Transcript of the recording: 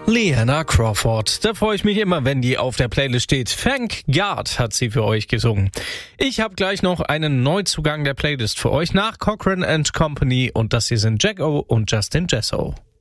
Leanna Crawford, da freue ich mich immer, wenn die auf der Playlist steht. Thank God hat sie für euch gesungen. Ich habe gleich noch einen Neuzugang der Playlist für euch nach Cochrane & Company und das hier sind Jack O und Justin Jesso.